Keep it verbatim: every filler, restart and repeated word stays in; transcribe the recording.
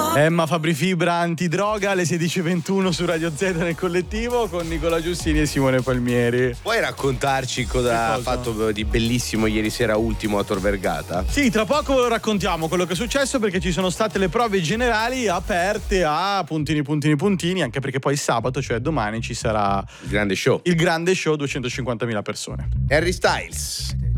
Emma Fabri Fibra antidroga alle sedici e ventuno su Radio Z nel collettivo con Nicola Giustini e Simone Palmieri. Puoi raccontarci cosa ha fatto di bellissimo ieri sera ultimo a Tor Vergata? Sì, tra poco ve lo raccontiamo quello che è successo, perché ci sono state le prove generali aperte a puntini puntini puntini, anche perché poi sabato, cioè domani, ci sarà il grande show. Il grande show, duecentocinquantamila persone. Harry Styles.